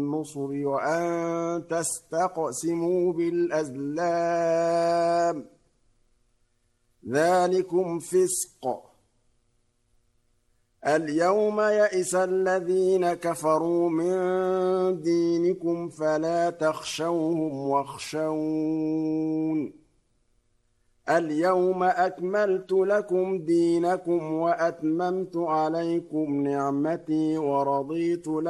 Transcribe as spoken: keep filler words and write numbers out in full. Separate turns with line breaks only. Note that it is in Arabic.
النصر وأن تستقسموا بالأزلام ذلكم فسق. اليوم يئس الذين كفروا من دينكم فلا تخشوهم واخشون اليوم أكملت لكم دينكم وأتممت عليكم نعمتي ورضيت لكم